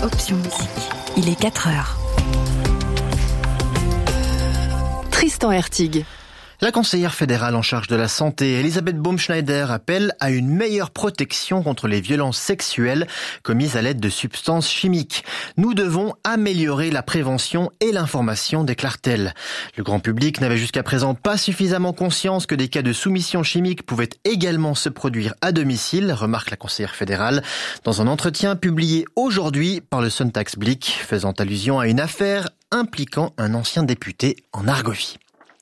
Option Musique. Il est 4h. Tristan Hertig. La conseillère fédérale en charge de la santé, Elisabeth Baumschneider, appelle à une meilleure protection contre les violences sexuelles commises à l'aide de substances chimiques. Nous devons améliorer la prévention et l'information, déclare-t-elle. Le grand public n'avait jusqu'à présent pas suffisamment conscience que des cas de soumission chimique pouvaient également se produire à domicile, remarque la conseillère fédérale, dans un entretien publié aujourd'hui par le Sonntagsblick, faisant allusion à une affaire impliquant un ancien député en Argovie.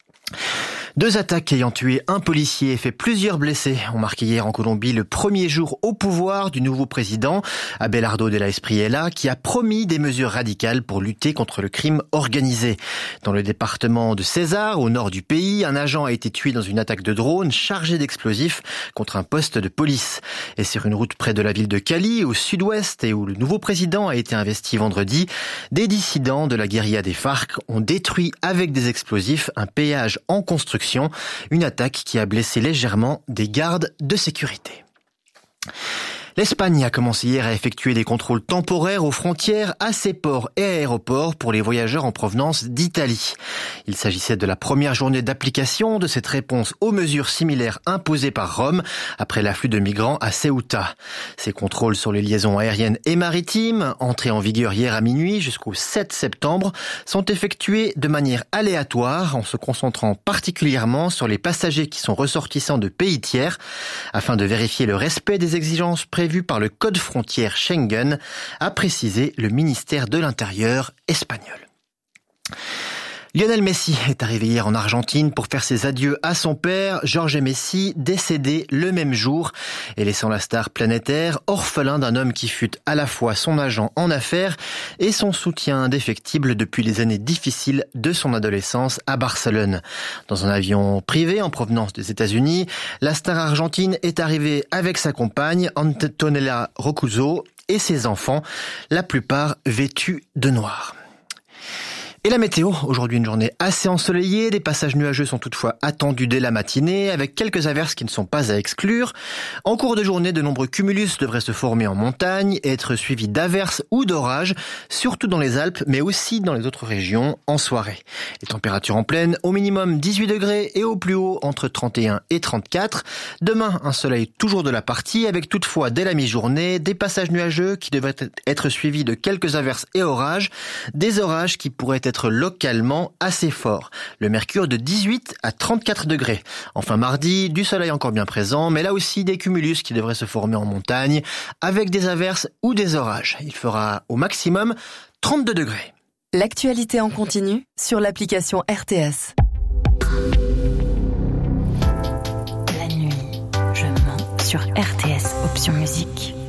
2 attaques ayant tué un policier et fait plusieurs blessés ont marqué hier en Colombie le premier jour au pouvoir du nouveau président, Abelardo de la Espriella, qui a promis des mesures radicales pour lutter contre le crime organisé. Dans le département de César, au nord du pays, un agent a été tué dans une attaque de drone chargée d'explosifs contre un poste de police. Et sur une route près de la ville de Cali, au sud-ouest, et où le nouveau président a été investi vendredi, des dissidents de la guérilla des FARC ont détruit avec des explosifs un péage en construction. Une attaque qui a blessé légèrement des gardes de sécurité. L'Espagne a commencé hier à effectuer des contrôles temporaires aux frontières à ses ports et aéroports pour les voyageurs en provenance d'Italie. Il s'agissait de la première journée d'application de cette réponse aux mesures similaires imposées par Rome après l'afflux de migrants à Ceuta. Ces contrôles sur les liaisons aériennes et maritimes, entrés en vigueur hier à minuit jusqu'au 7 septembre, sont effectués de manière aléatoire en se concentrant particulièrement sur les passagers qui sont ressortissants de pays tiers afin de vérifier le respect des exigences prévues par le code frontière Schengen, a précisé le ministère de l'Intérieur espagnol. Lionel Messi est arrivé hier en Argentine pour faire ses adieux à son père, Jorge Messi, décédé le même jour et laissant la star planétaire orphelin d'un homme qui fut à la fois son agent en affaires et son soutien indéfectible depuis les années difficiles de son adolescence à Barcelone. Dans un avion privé en provenance des États-Unis, la star argentine est arrivée avec sa compagne Antonella Roccuzzo et ses enfants, la plupart vêtus de noir. Et la météo, aujourd'hui une journée assez ensoleillée, des passages nuageux sont toutefois attendus dès la matinée, avec quelques averses qui ne sont pas à exclure. En cours de journée, de nombreux cumulus devraient se former en montagne et être suivis d'averses ou d'orages, surtout dans les Alpes, mais aussi dans les autres régions en soirée. Les températures en pleine, au minimum 18 degrés et au plus haut entre 31 et 34. Demain, un soleil toujours de la partie, avec toutefois dès la mi-journée, des passages nuageux qui devraient être suivis de quelques averses et orages, des orages qui pourraient être localement assez fort. Le mercure de 18 à 34 degrés. Enfin mardi, du soleil encore bien présent, mais là aussi des cumulus qui devraient se former en montagne, avec des averses ou des orages. Il fera au maximum 32 degrés. L'actualité en continu sur l'application RTS. La nuit, je mens sur RTS Option Musique.